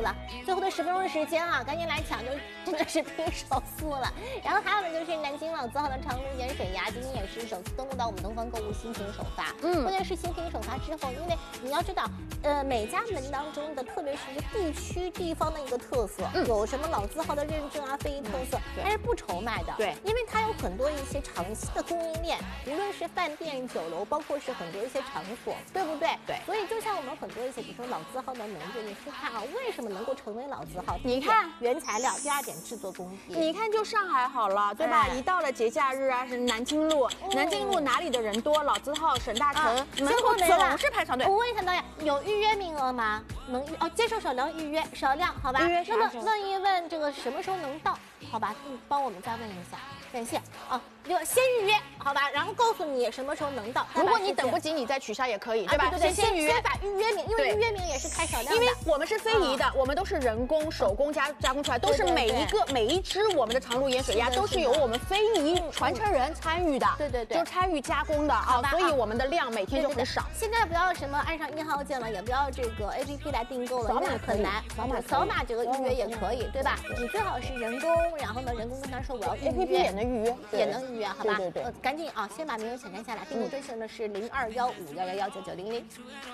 了，最后的10分钟的时间啊，赶紧来抢，就真的是拼手速了。然后还有呢，就是南京老字号的长芦盐水鸭，今天也是首次登陆到我们东方购物新品首发。关键是新品首发之后，因为你要知道，每家门当中的，特别是一个地区地方的一个特色，有什么老字号的认证啊、非遗特色，它是不愁卖的。 对， 因为它有很多一些长期的供应链，无论是饭店、酒楼，包括是很多一些场所，对不对？ 对。 所以就像我们很多一些，比如说老字号的门店，你去看啊，为什么能够成为老字号？ 你看原材料，第二点制作工艺。 你看就上海好了，对吧？一到了节假日啊，是南京路，南京路哪里的人多？老字号沈大成门口总是排长队。 我问一下导演，有预约名额吗？能接受少量预约，少量好吧？那么问一问这个什么时候能到？好吧，帮我们再问一下，感谢啊。就先预约，好吧，然后告诉你什么时候能到。 如果你等不及，你再取消也可以，对吧？ 对， 先预约， 先把预约名，因为预约名也是开少量的。 因为我们是非遗的，我们都是人工手工加工出来，都是每一只我们的长芦盐水鸭都是由我们非遗传承人参与的， 对， 就参与加工的啊，所以我们的量每天就很少。 现在不要什么按上1号键了，也不要这个 APP 来订购了， 扫码很难，扫码这个预约也可以，对吧？你最好是人工，然后呢，人工跟他说我要预约 ，APP 也能预约， 也能预约，好吧？ 对。 赶紧啊，先把名额抢占下来。订购专线呢是0215119990。